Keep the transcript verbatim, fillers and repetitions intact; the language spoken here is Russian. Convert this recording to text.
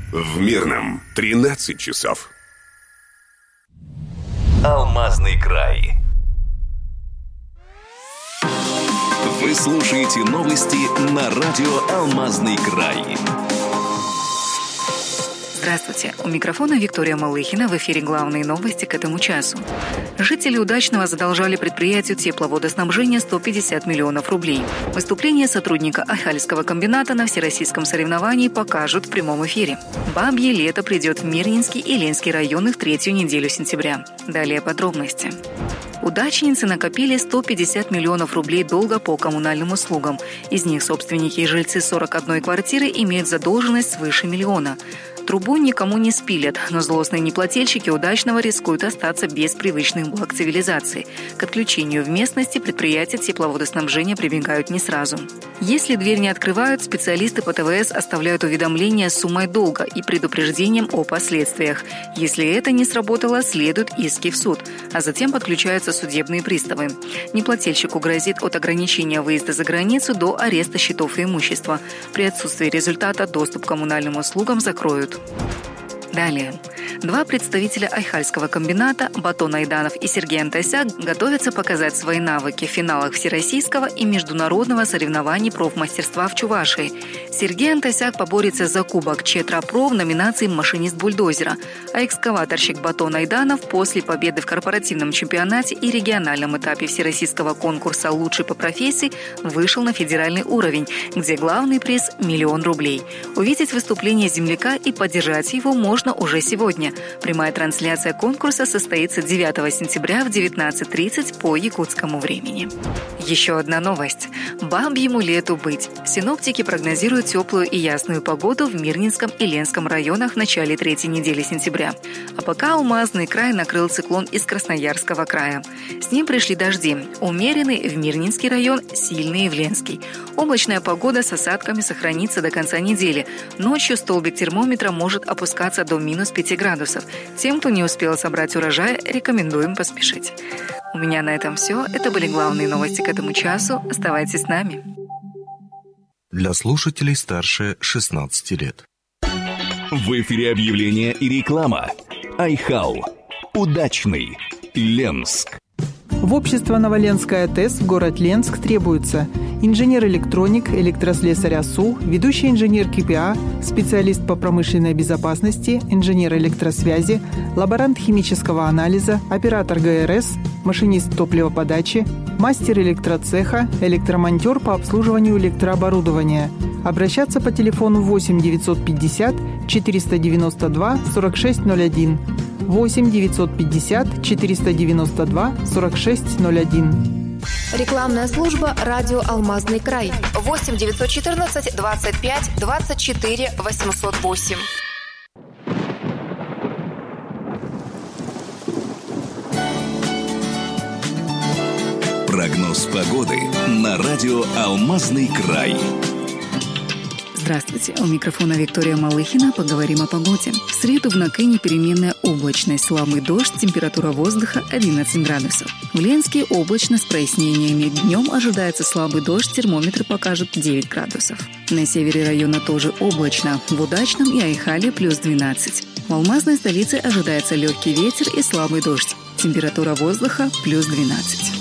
В Мирном тринадцать часов. Алмазный край. Вы слушаете новости на радио «Алмазный край». Здравствуйте. У микрофона Виктория Малыхина. В эфире главные новости к этому часу. Жители Удачного задолжали предприятию тепловодоснабжения сто пятьдесят миллионов рублей. Выступление сотрудника Айхальского комбината на всероссийском соревновании покажут в прямом эфире. Бабье лето придет в Мирнинский и Ленский районы в третью неделю сентября. Далее подробности. Удачницы накопили сто пятьдесят миллионов рублей долга по коммунальным услугам. Из них собственники и жильцы сорок одной квартиры имеют задолженность свыше миллиона. Трубу никому не спилят, но злостные неплательщики Удачного рискуют остаться без привычных благ цивилизации. К отключению в местности предприятия тепловодоснабжения прибегают не сразу. Если дверь не открывают, специалисты по ТВС оставляют уведомление с суммой долга и предупреждением о последствиях. Если это не сработало, следуют иски в суд, а затем подключаются судебные приставы. Неплательщику грозит от ограничения выезда за границу до ареста счетов и имущества. При отсутствии результата доступ к коммунальным услугам закроют. Далее. Два представителя Айхальского комбината, Батон Айданов и Сергей Антосяк, готовятся показать свои навыки в финалах всероссийского и международного соревнований профмастерства в Чувашии. Сергей Антосяк поборется за кубок Четра-Про в номинации «Машинист бульдозера», а экскаваторщик Батон Айданов после победы в корпоративном чемпионате и региональном этапе всероссийского конкурса «Лучший по профессии» вышел на федеральный уровень, где главный приз – миллион рублей. Увидеть выступление земляка и поддержать его можно уже сегодня. Прямая трансляция конкурса состоится девятого сентября в девятнадцать тридцать по якутскому времени. Еще одна новость. Бабьему лету быть. Синоптики прогнозируют теплую и ясную погоду в Мирнинском и Ленском районах в начале третьей недели сентября. А пока Алмазный край накрыл циклон из Красноярского края. С ним пришли дожди. Умеренные в Мирнинский район, сильные в Ленский. Облачная погода с осадками сохранится до конца недели. Ночью столбик термометра может опускаться до минус пяти градусов. Тем, кто не успел собрать урожай, рекомендуем поспешить. У меня на этом все. Это были главные новости к этому часу. Оставайтесь с нами. Для слушателей старше шестнадцати лет. В эфире объявления и реклама. Айхал. Удачный. Ленск. В общество Новоленская ТЭС в город Ленск требуется инженер-электроник, электрослесарь АСУ, ведущий инженер КПА, специалист по промышленной безопасности, инженер электросвязи, лаборант химического анализа, оператор ГРС, машинист топливоподачи, мастер электроцеха, электромонтер по обслуживанию электрооборудования. Обращаться по телефону восемь девятьсот пятьдесят четыреста девяносто два сорок шесть ноль один. восемь девятьсот пятьдесят четыреста девяносто два сорок шесть ноль один. Рекламная служба «Радио Алмазный край». восемь девятьсот четырнадцать двадцать пять двадцать четыре восемьсот восемь. Прогноз погоды на радио «Алмазный край». Здравствуйте. У микрофона Виктория Малыхина. Поговорим о погоде. В среду в Накыне переменная облачность, слабый дождь, температура воздуха одиннадцать градусов. В Ленске облачно с прояснениями. Днем ожидается слабый дождь, термометр покажет девять градусов. На севере района тоже облачно. В Удачном и Айхале плюс двенадцать. В Алмазной столице ожидается легкий ветер и слабый дождь. Температура воздуха плюс двенадцать.